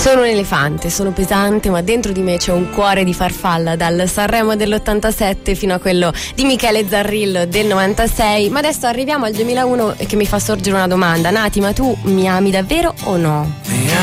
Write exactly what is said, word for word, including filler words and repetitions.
Sono un elefante, sono pesante, ma dentro di me c'è un cuore di farfalla, dal Sanremo dell'ottantasette fino a quello di Michele Zarrillo del novantasei. Ma adesso arriviamo al duemilauno, che mi fa sorgere una domanda. Nati, ma tu mi ami davvero o no?